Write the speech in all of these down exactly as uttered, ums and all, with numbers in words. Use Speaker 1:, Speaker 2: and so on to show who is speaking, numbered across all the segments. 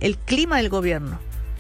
Speaker 1: el clima del gobierno.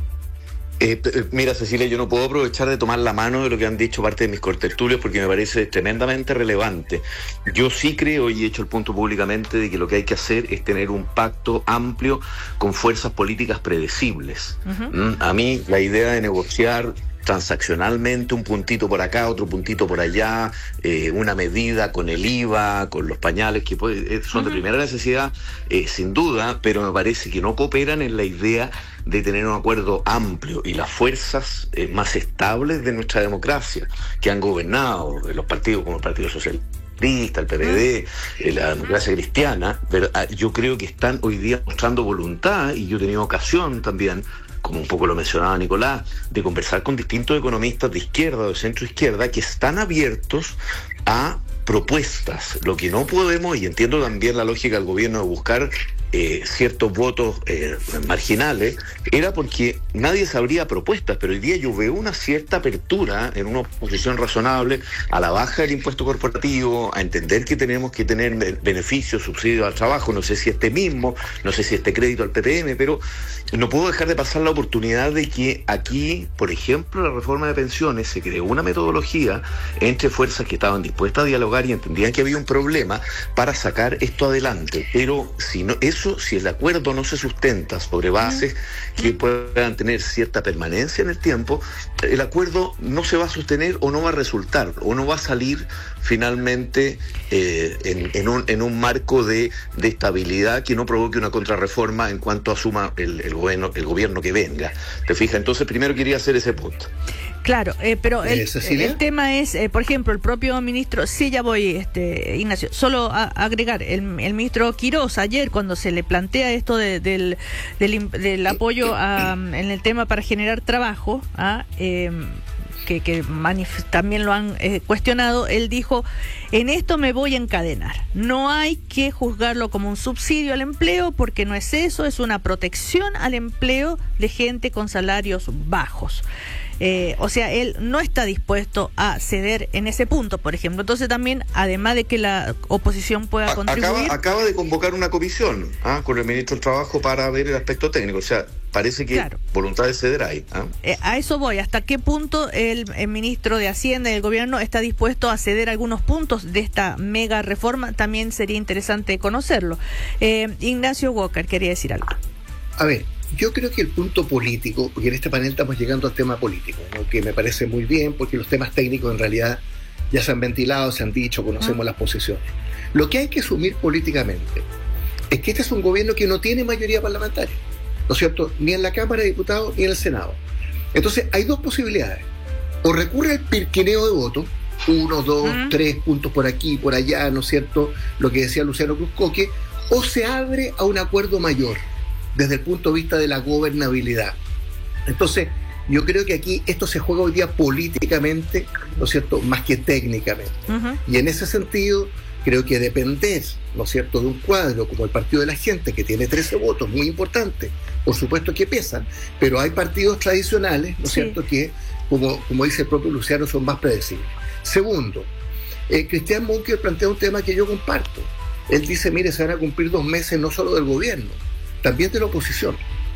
Speaker 2: Eh, mira, Cecilia, yo no puedo aprovechar de tomar la mano de lo que han dicho parte de mis contertulios porque me parece tremendamente relevante. Yo sí creo, y he hecho el punto públicamente, de que lo que hay que hacer es tener un pacto amplio con fuerzas políticas predecibles. Uh-huh. ¿Mm? A mí la idea de negociar transaccionalmente un puntito por acá, otro puntito por allá, eh, una medida con el I V A, con los pañales, que puede, son uh-huh. de primera necesidad, eh, sin duda, pero me parece que no cooperan en la idea de tener un acuerdo amplio y las fuerzas eh, más estables de nuestra democracia, que han gobernado, los partidos como el Partido Socialista, el P P D, eh, la democracia cristiana, pero ah, yo creo que están hoy día mostrando voluntad, y yo he tenido ocasión también, como un poco lo mencionaba Nicolás, de conversar con distintos economistas de izquierda o de centro izquierda que están abiertos a propuestas. Lo que no podemos, y entiendo también la lógica del gobierno de buscar eh, ciertos votos eh, marginales, era porque nadie sabría propuestas, pero hoy día yo veo una cierta apertura en una oposición razonable a la baja del impuesto corporativo, a entender que tenemos que tener beneficios, subsidios al trabajo, no sé si este mismo, no sé si este crédito al P P M, pero no puedo dejar de pasar la oportunidad de que aquí, por ejemplo, la reforma de pensiones, se creó una metodología entre fuerzas que estaban dispuestas a dialogar y entendían que había un problema para sacar esto adelante, pero si no, eso, si el acuerdo no se sustenta sobre bases que puedan tener cierta permanencia en el tiempo, el acuerdo no se va a sostener o no va a resultar, o no va a salir finalmente eh, en, en, un, en un marco de, de estabilidad que no provoque una contrarreforma en cuanto asuma el, el, gobierno, el gobierno que venga. ¿Te fijas? Entonces primero quería hacer ese punto.
Speaker 1: Claro, eh, pero el,
Speaker 3: ¿Eh,
Speaker 1: el tema es, eh, por ejemplo, el propio ministro, sí, ya voy, este Ignacio, solo a, a agregar, el, el ministro Quirós ayer, cuando se le plantea esto de, del, del, del apoyo a, en el tema para generar trabajo, ¿ah? eh, que, que manif- también lo han eh, cuestionado, él dijo, en esto me voy a encadenar, no hay que juzgarlo como un subsidio al empleo, porque no es eso, es una protección al empleo de gente con salarios bajos. Eh, o sea, él no está dispuesto a ceder en ese punto, por ejemplo. Entonces también, además de que la oposición pueda contribuir...
Speaker 2: Acaba, acaba de convocar una comisión ¿ah? con el ministro del Trabajo para ver el aspecto técnico. O sea, parece que claro. voluntad de ceder hay. ¿ah?
Speaker 1: Eh, a eso voy. ¿Hasta qué punto el, el ministro de Hacienda y el gobierno está dispuesto a ceder algunos puntos de esta mega reforma? También sería interesante conocerlo. Eh, Ignacio Walker quería decir algo.
Speaker 3: A ver, yo creo que el punto político, porque en este panel estamos llegando al tema político, ¿no? Que me parece muy bien, porque los temas técnicos en realidad ya se han ventilado, se han dicho, conocemos uh-huh. las posiciones. Lo que hay que asumir políticamente es que este es un gobierno que no tiene mayoría parlamentaria, ¿no es cierto? Ni en la Cámara de Diputados ni en el Senado. Entonces hay dos posibilidades: o recurre al pirquineo de votos, uno, dos, uh-huh. tres puntos por aquí, por allá, ¿no es cierto? Lo que decía Luciano Cruzcoque, o se abre a un acuerdo mayor desde el punto de vista de la gobernabilidad. Entonces, yo creo que aquí esto se juega hoy día políticamente, ¿no es cierto?, más que técnicamente. Uh-huh. Y en ese sentido, creo que depender, ¿no es cierto?, de un cuadro como el Partido de la Gente, que tiene trece votos, muy importantes, por supuesto que pesan, pero hay partidos tradicionales, ¿no es sí. cierto?, que, como, como dice el propio Luciano, son más predecibles. Segundo, eh, Cristian Munker plantea un tema que yo comparto. Él dice, mire, se van a cumplir dos meses no solo del gobierno, también de la oposición.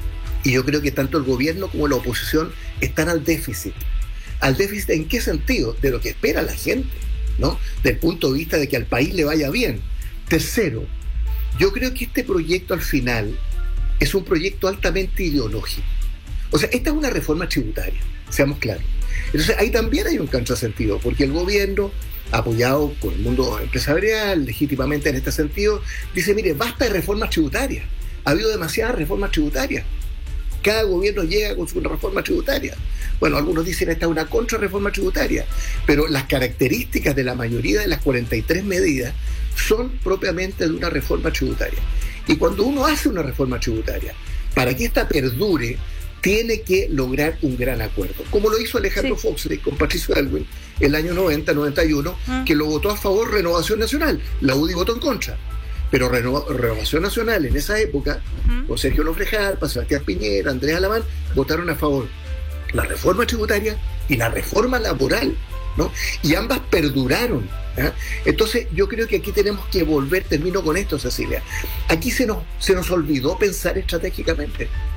Speaker 3: Y yo creo que tanto el gobierno como la oposición están al déficit. ¿Al déficit en qué sentido? De lo que espera la gente, ¿no? Del punto de vista de que al país le vaya bien. Tercero, yo creo que este proyecto al final es un proyecto altamente ideológico. O sea, esta es una reforma tributaria, seamos claros. Entonces ahí también hay un contrasentido, porque el gobierno, apoyado con el mundo empresarial, legítimamente en este sentido, dice, mire, basta de reformas tributarias. Ha habido demasiadas reformas tributarias. Cada gobierno llega con su reforma tributaria. Bueno, algunos dicen esta es una contrarreforma tributaria, pero las características de la mayoría de las cuarenta y tres medidas son propiamente de una reforma tributaria. Y cuando uno hace una reforma tributaria, para que esta perdure, tiene que lograr un gran acuerdo, como lo hizo Alejandro sí. Fox con Patricio Aylwin el año noventa, noventa y uno, ah. que lo votó a favor Renovación Nacional. La U D I votó en contra. Pero Reno- Renovación Nacional en esa época, uh-huh. con Sergio Lofrejar, Sebastián Piñera, Andrés Alamán, votaron a favor la reforma tributaria y la reforma laboral, ¿no? Y ambas perduraron. ¿eh? Entonces yo creo que aquí tenemos que volver, termino con esto, Cecilia, aquí se nos, se nos olvidó pensar estratégicamente.